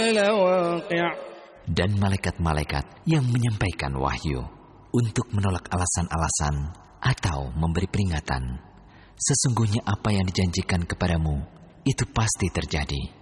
لواقع. Dan malaikat-malaikat yang menyampaikan wahyu untuk menolak alasan-alasan atau memberi peringatan. Sesungguhnya apa yang dijanjikan kepadamu itu pasti terjadi.